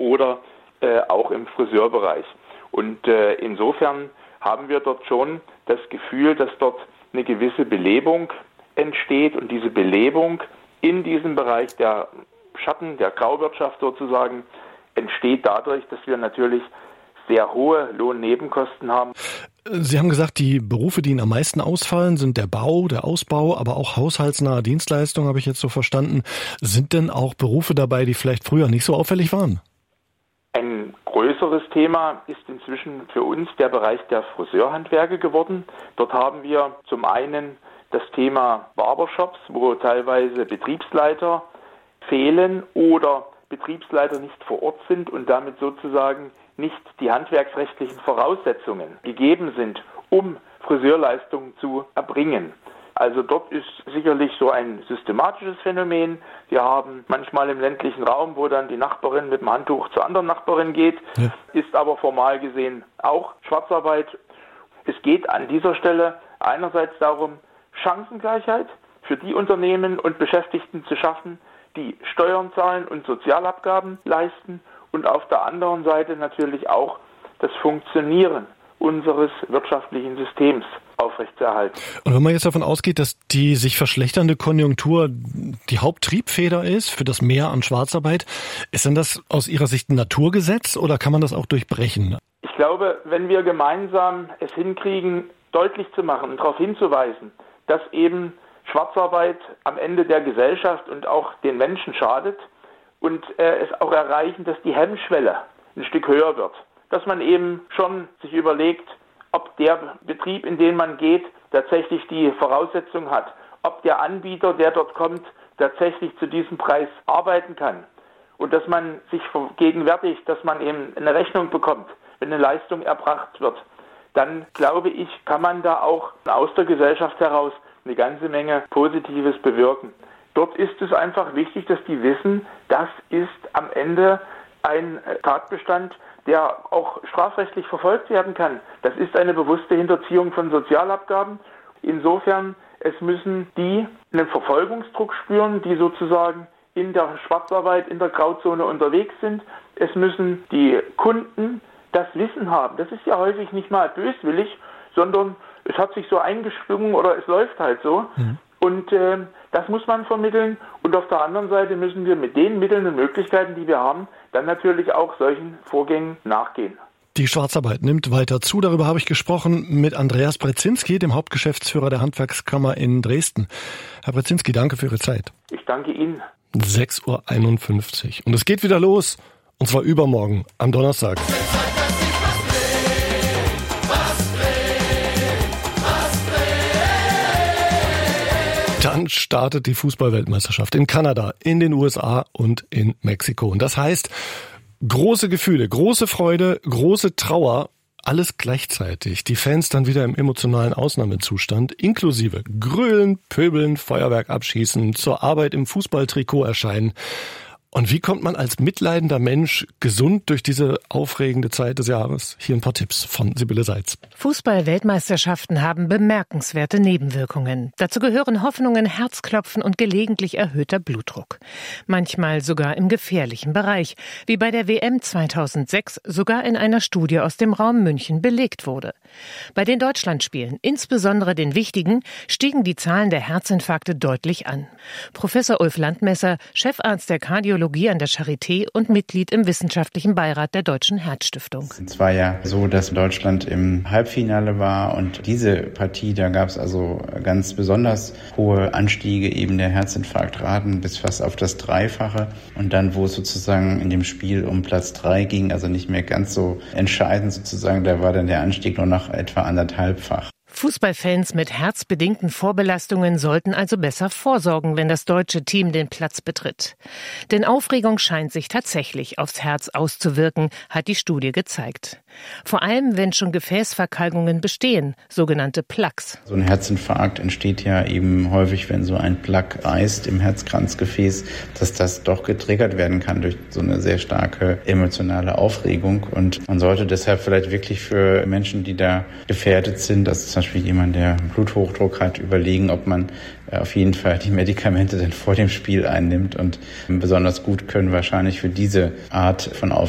oder auch im Friseurbereich. Und insofern haben wir dort schon das Gefühl, dass dort eine gewisse Belebung entsteht und diese Belebung in diesem Bereich der Schatten, der Grauwirtschaft sozusagen, entsteht dadurch, dass wir natürlich sehr hohe Lohnnebenkosten haben. Sie haben gesagt, die Berufe, die Ihnen am meisten ausfallen, sind der Bau, der Ausbau, aber auch haushaltsnahe Dienstleistungen, habe ich jetzt so verstanden. Sind denn auch Berufe dabei, die vielleicht früher nicht so auffällig waren? Ein größeres Thema ist inzwischen für uns der Bereich der Friseurhandwerke geworden. Dort haben wir zum einen das Thema Barbershops, wo teilweise Betriebsleiter fehlen oder Betriebsleiter nicht vor Ort sind und damit sozusagen nicht die handwerksrechtlichen Voraussetzungen gegeben sind, um Friseurleistungen zu erbringen. Also dort ist sicherlich so ein systematisches Phänomen. Wir haben manchmal im ländlichen Raum, wo dann die Nachbarin mit dem Handtuch zur anderen Nachbarin geht, ist aber formal gesehen auch Schwarzarbeit. Es geht an dieser Stelle einerseits darum, Chancengleichheit für die Unternehmen und Beschäftigten zu schaffen, die Steuern zahlen und Sozialabgaben leisten und auf der anderen Seite natürlich auch das Funktionieren unseres wirtschaftlichen Systems aufrechtzuerhalten. Und wenn man jetzt davon ausgeht, dass die sich verschlechternde Konjunktur die Haupttriebfeder ist für das Mehr an Schwarzarbeit, ist denn das aus Ihrer Sicht ein Naturgesetz oder kann man das auch durchbrechen? Ich glaube, wenn wir gemeinsam es hinkriegen, deutlich zu machen und darauf hinzuweisen, dass eben Schwarzarbeit am Ende der Gesellschaft und auch den Menschen schadet und es auch erreichen, dass die Hemmschwelle ein Stück höher wird. Dass man eben schon sich überlegt, ob der Betrieb, in den man geht, tatsächlich die Voraussetzung hat, ob der Anbieter, der dort kommt, tatsächlich zu diesem Preis arbeiten kann und dass man sich vergegenwärtigt, dass man eben eine Rechnung bekommt, wenn eine Leistung erbracht wird. Dann, glaube ich, kann man da auch aus der Gesellschaft heraus eine ganze Menge Positives bewirken. Dort ist es einfach wichtig, dass die wissen, das ist am Ende ein Tatbestand, der auch strafrechtlich verfolgt werden kann. Das ist eine bewusste Hinterziehung von Sozialabgaben. Insofern, es müssen die einen Verfolgungsdruck spüren, die sozusagen in der Schwarzarbeit, in der Grauzone unterwegs sind. Es müssen die Kunden das Wissen haben. Das ist ja häufig nicht mal böswillig, sondern es hat sich so eingeschwungen oder es läuft halt so. Und das muss man vermitteln. Und auf der anderen Seite müssen wir mit den Mitteln und Möglichkeiten, die wir haben, dann natürlich auch solchen Vorgängen nachgehen. Die Schwarzarbeit nimmt weiter zu. Darüber habe ich gesprochen mit Andreas Brezinski, dem Hauptgeschäftsführer der Handwerkskammer in Dresden. Herr Brezinski, danke für Ihre Zeit. Ich danke Ihnen. 6:51 Uhr. Und es geht wieder los. Und zwar übermorgen, am Donnerstag. Dann startet die Fußball-Weltmeisterschaft in Kanada, in den USA und in Mexiko. Und das heißt, große Gefühle, große Freude, große Trauer, alles gleichzeitig. Die Fans dann wieder im emotionalen Ausnahmezustand, inklusive Grölen, Pöbeln, Feuerwerk abschießen, zur Arbeit im Fußballtrikot erscheinen. Und wie kommt man als mitleidender Mensch gesund durch diese aufregende Zeit des Jahres? Hier ein paar Tipps von Sibylle Seitz. Fußball-Weltmeisterschaften haben bemerkenswerte Nebenwirkungen. Dazu gehören Hoffnungen, Herzklopfen und gelegentlich erhöhter Blutdruck. Manchmal sogar im gefährlichen Bereich, wie bei der WM 2006 sogar in einer Studie aus dem Raum München belegt wurde. Bei den Deutschlandspielen, insbesondere den wichtigen, stiegen die Zahlen der Herzinfarkte deutlich an. Professor Ulf Landmesser, Chefarzt der Kardiologie an der Charité und Mitglied im wissenschaftlichen Beirat der Deutschen Herzstiftung. Es war ja so, dass Deutschland im Halbfinale war und diese Partie, da gab es also ganz besonders hohe Anstiege eben der Herzinfarktraten bis fast auf das Dreifache. Und dann, wo es sozusagen in dem Spiel um Platz 3 ging, also nicht mehr ganz so entscheidend sozusagen, da war dann der Anstieg nur noch etwa 1,5-fach. Fußballfans mit herzbedingten Vorbelastungen sollten also besser vorsorgen, wenn das deutsche Team den Platz betritt. Denn Aufregung scheint sich tatsächlich aufs Herz auszuwirken, hat die Studie gezeigt. Vor allem, wenn schon Gefäßverkalkungen bestehen, sogenannte Plaques. So ein Herzinfarkt entsteht ja eben häufig, wenn so ein Plaque reißt im Herzkranzgefäß, dass das doch getriggert werden kann durch so eine sehr starke emotionale Aufregung. Und man sollte deshalb vielleicht wirklich für Menschen, die da gefährdet sind, also zum Beispiel jemand, der Bluthochdruck hat, überlegen, ob man auf jeden Fall die Medikamente dann vor dem Spiel einnimmt. Und besonders gut können wahrscheinlich für diese Art von Aufregung